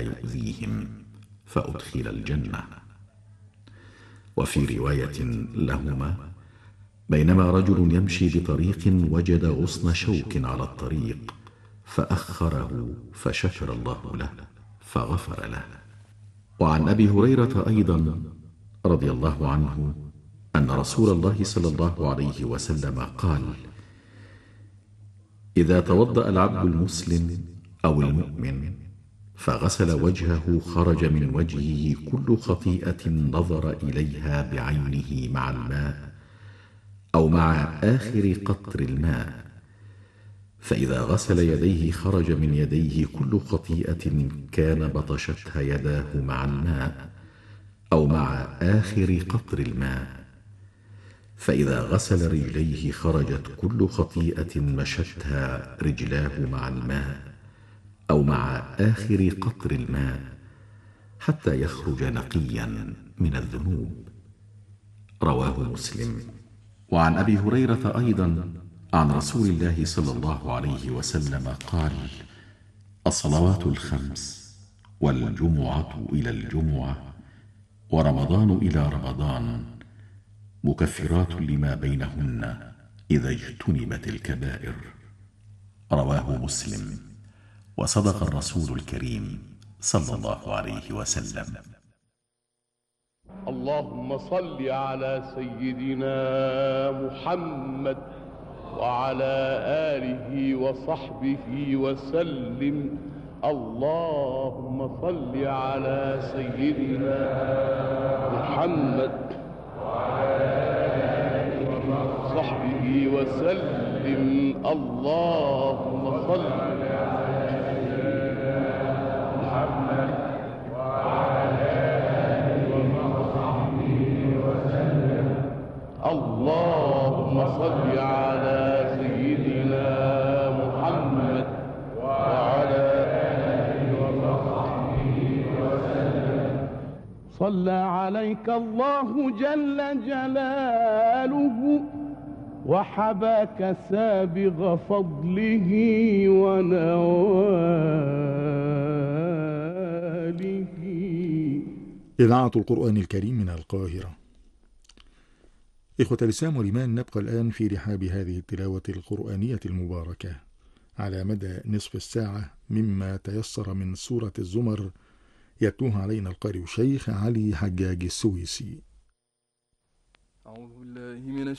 يؤذيهم فأدخل الجنة. وفي رواية لهما: بينما رجل يمشي بطريق وجد غصن شوك على الطريق فأخره فشكر الله له فغفر له. وعن أبي هريرة أيضا رضي الله عنه أن رسول الله صلى الله عليه وسلم قال: إذا توضأ العبد المسلم أو المؤمن فغسل وجهه خرج من وجهه كل خطيئة نظر إليها بعينه مع الماء أو مع آخر قطر الماء، فإذا غسل يديه خرج من يديه كل خطيئة كان بطشتها يداه مع الماء أو مع آخر قطر الماء، فإذا غسل رجليه خرجت كل خطيئة مشتها رجلاه مع الماء أو مع آخر قطر الماء حتى يخرج نقيا من الذنوب. رواه مسلم. وعن أبي هريرة أيضا عن رسول الله صلى الله عليه وسلم قال: الصلوات الخمس والجمعة إلى الجمعة ورمضان إلى رمضان مكفرات لما بينهن إذا اجتنبت الكبائر. رواه مسلم. وصدق الرسول الكريم صلى الله عليه وسلم. اللهم صل على سيدنا محمد وعلى آله وصحبه وسلم. اللهم صل على سيدنا محمد وعلى آله وصحبه وسلم. اللهم صل على سيدنا محمد وعلى آله وصحبه وسلم. اللهم صل على سيدنا محمد وعلى آله وصحبه وسلم. صلى عليك الله جل جلاله وحباك سابغ فضله ونواله. إذاعة القرآن الكريم من القاهرة. إخوة الإسلام والإيمان، نبقى الآن في رحاب هذه التلاوة القرآنية المباركة على مدى نصف الساعة مما تيسر من سورة الزمر، يتلوها علينا القارئ الشيخ علي حجاج السويسي. أعوذ بالله من